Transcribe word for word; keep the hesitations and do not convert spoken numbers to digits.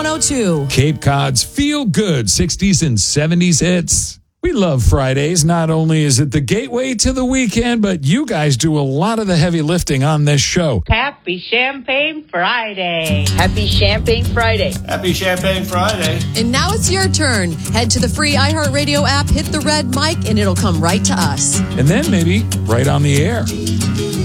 one oh two. Cape Cod's feel-good sixties and seventies hits. We love Fridays. Not only is it the gateway to the weekend, but you guys do a lot of the heavy lifting on this show. Happy Champagne Friday. Happy Champagne Friday. Happy Champagne Friday. And now it's your turn. Head to the free iHeartRadio app, hit the red mic, and it'll come right to us. And then maybe right on the air.